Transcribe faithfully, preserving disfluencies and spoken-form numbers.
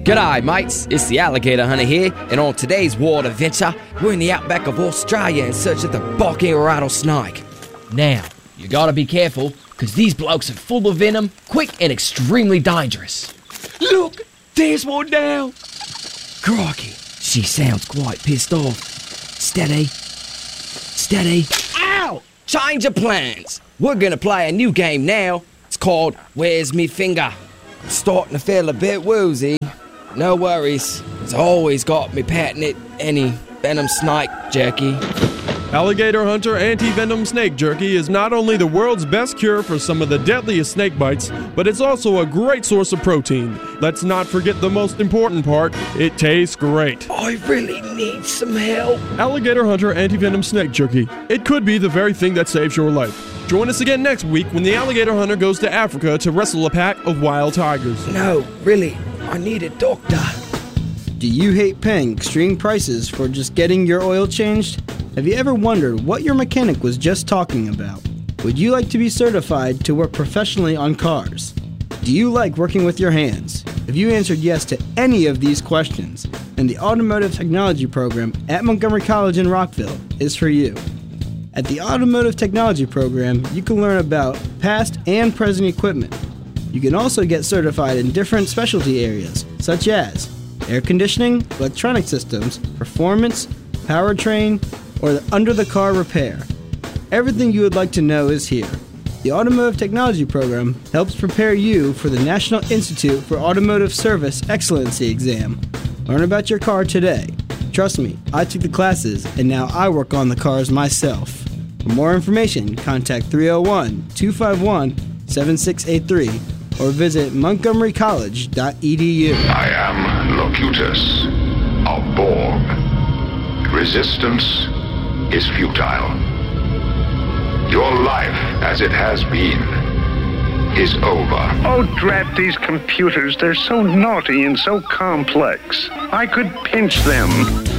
G'day, mates. It's the Alligator Hunter here, and on today's wild adventure, we're in the outback of Australia in search of the barking rattlesnake. Now, you gotta be careful, because these blokes are full of venom, quick and extremely dangerous. Look, there's one now. Crikey, she sounds quite pissed off. Steady. Steady. Ow! Change of plans. We're gonna play a new game now. It's called Where's Me Finger? I'm starting to feel a bit woozy. No worries. It's always got me patting it any venom snake jerky. Alligator Hunter Anti-Venom Snake Jerky is not only the world's best cure for some of the deadliest snake bites, but it's also a great source of protein. Let's not forget the most important part, it tastes great. I really need some help. Alligator Hunter Anti-Venom Snake Jerky. It could be the very thing that saves your life. Join us again next week when the alligator hunter goes to Africa to wrestle a pack of wild tigers. No, really, I need a doctor. Do you hate paying extreme prices for just getting your oil changed? Have you ever wondered what your mechanic was just talking about? Would you like to be certified to work professionally on cars? Do you like working with your hands? If you answered yes to any of these questions, then the Automotive Technology program at Montgomery College in Rockville is for you. At the Automotive Technology program, you can learn about past and present equipment. You can also get certified in different specialty areas, such as air conditioning, electronic systems, performance, powertrain, or the under-the-car repair. Everything you would like to know is here. The Automotive Technology program helps prepare you for the National Institute for Automotive Service Excellency exam. Learn about your car today. Trust me, I took the classes, and now I work on the cars myself. For more information, contact three oh one, two five one, seven six eight three or visit montgomery college dot e d u. I am Locutus of Borg. Resistance is futile. Your life, as it has been, is over. Oh, drat these computers. They're so naughty and so complex. I could pinch them.